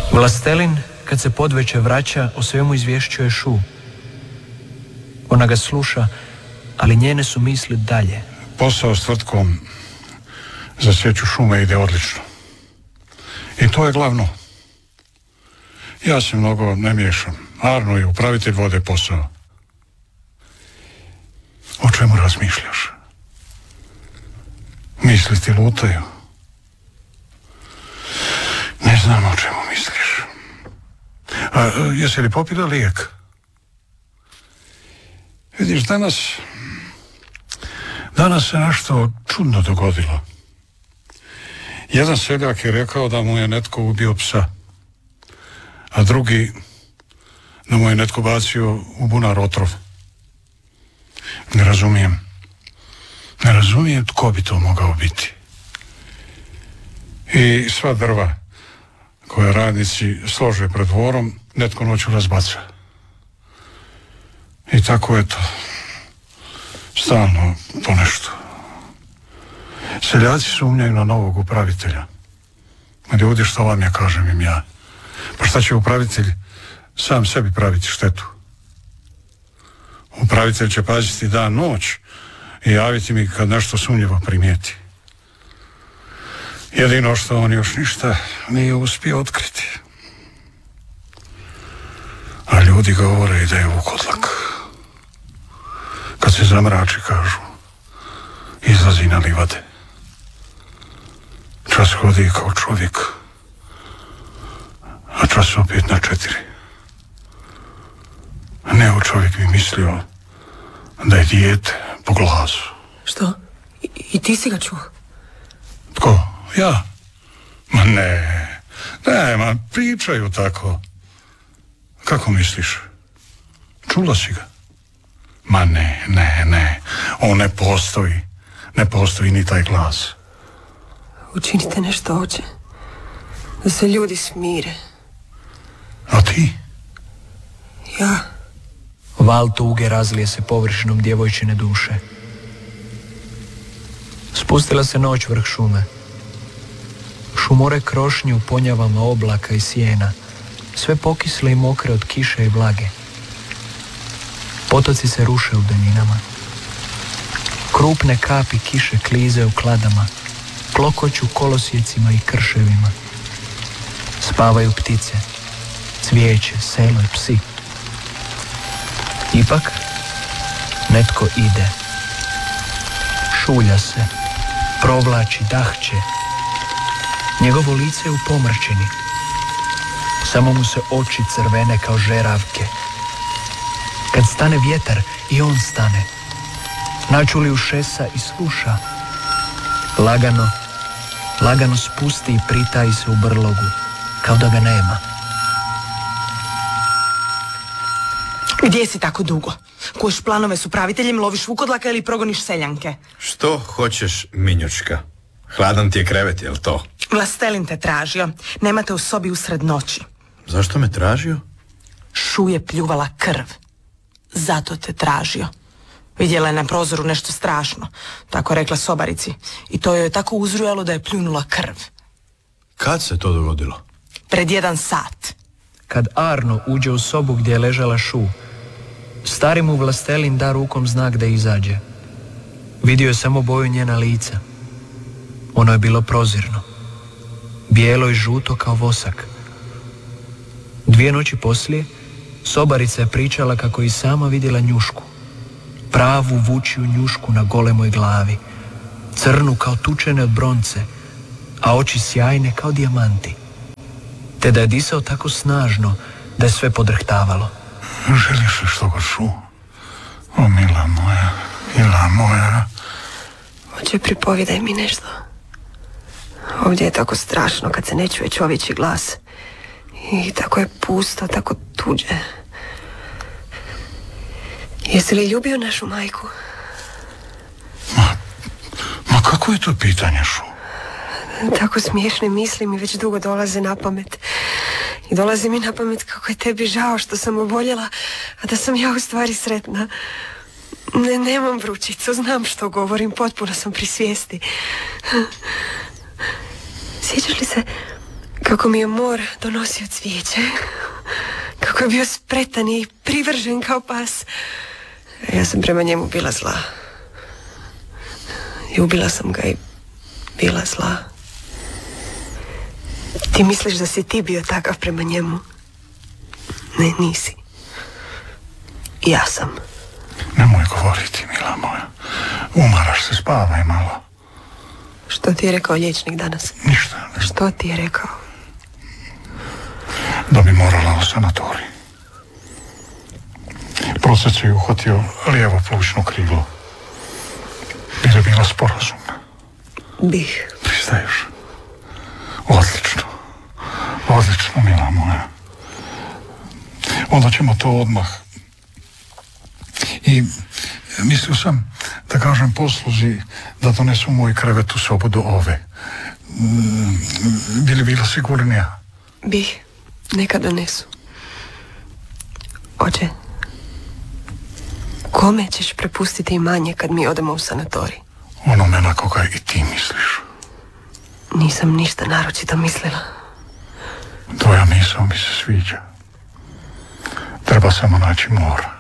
Vlastelin, kad se podveče vraća, o svemu izvješćuje Šu. Ona ga sluša, ali njene su misli dalje. Posao s tvrtkom za sjeću šume ide odlično. I to je glavno. Ja se mnogo ne miješam. Arno je upravitelj, vode posao. O čemu razmišljaš? Misli ti lutaju. Ne znam o čemu misliš. A jesi li popila lijek? Vidiš, danas se nešto čudno dogodilo. Jedan seljak je rekao da mu je netko ubio psa, a drugi da mu je netko bacio u bunar otrov. Ne razumijem tko bi to mogao biti. I sva drva koje radnici slože pred dvorom, netko noću razbaca. I tako je to. Stalno ponešto. Seljaci sumnjaju na novog upravitelja. Ljudi, što vam ja kažem im ja? Pa šta će upravitelj sam sebi praviti štetu? Upravitelj će paziti dan, noć i javiti mi kad nešto sumnjivo primijeti. Jedino što on još ništa nije uspio otkriti. A ljudi govore i da je vukodlak. Kad se zamrači, kažu, izlazi na livade. Čas hodi kao čovjek, a čas opet na 4. Neo čovjek bi mislio da je dijete po glasu. Što? I ti si ga čuo? Tko? Ja? Ma ne, pričaju tako. Kako misliš? Čula si ga? Ma ne, on ne postoji ni taj glas. Učinite nešto, oče, da se ljudi smire. A ti? Ja. Val tuge razlije se površinom djevojčine duše. Spustila se noć vrh šume. Šumore krošnje u ponjavama oblaka i sjena, sve pokisle i mokre od kiše i vlage. Potoci se ruše u daljinama. Krupne kapi kiše klize u kladama, klokoću kolosjecima i krševima. Spavaju ptice, cvijeće, selo i psi. Ipak, netko ide. Šulja se, provlači, dahće. Njegovo lice je u pomrčini. Samo mu se oči crvene kao žeravke. Kad stane vjetar, i on stane. Načuli ušesa i sluša. Lagano spusti i pritaji se u brlogu, kao da ga nema. Gdje si tako dugo? Kuješ planove s upraviteljem, loviš vukodlaka ili progoniš seljanke? Što hoćeš, Minjučka? Hladan ti je krevet, jel to? Vlastelin te tražio. Nemate u sobi usred noći. Zašto me tražio? Šu je pljuvala krv. Zato te tražio. Vidjela je na prozoru nešto strašno. Tako je rekla sobarici. I to joj je tako uzrujalo da je pljunula krv. Kad se to dogodilo? Pred 1 sat. Kad Arno uđe u sobu gdje je ležala Šu, stari mu Vlastelin da rukom znak da izađe. Vidio je samo boju njena lica. Ono je bilo prozirno. Bijelo i žuto kao vosak. 2 noći poslije, sobarica je pričala kako je i sama vidjela njušku. Pravu vučiju njušku na golemoj glavi. Crnu kao tučene od bronce, a oči sjajne kao dijamanti. Te da je disao tako snažno da je sve podrhtavalo. Želiš li što ga Šu? O, mila moja. Oče, pripovjedaj mi nešto. Ovdje je tako strašno kad se ne čuje čovječji glas. I tako je pusto, tako tuđe. Jesi li ljubio našu majku? Ma kako je to pitanje, Šu? Tako smiješne misli mi već dugo dolaze na pamet. I dolazi mi na pamet kako je tebi žao što sam oboljela, a da sam ja u stvari sretna. Nemam vrućicu, znam što govorim, potpuno sam pri svijesti. Sjećaš li se Kako mi je mor donosio cvijeće, kako je bio spretan i privržen kao pas. Ja sam prema njemu bila zla. I ubila sam ga i bila zla. Ti misliš da si ti bio takav prema njemu? Ne, nisi. Ja sam. Nemoj govoriti, mila moja. Umaraš se, spavaj malo. Što ti je rekao liječnik danas? Ništa. Što ti je rekao? Da bi morala u sanatorij. Prosec je uhvatio lijevo plućno krilo. Bi li bila sporazumna? Bih. Pristaješ? Odlično. Odlično, mila moja. Onda ćemo to odmah. I mislio sam da kažem posluzi da donesu moj krevet u sobu do ove. Bi li bila sigurnija? Bih. Neka donesu. Oče, kome ćeš prepustiti imanje kad mi odemo u sanatorij? Onome na koga i ti misliš. Nisam ništa naročito mislila. Tvoja misao mi se sviđa. Treba samo naći mora.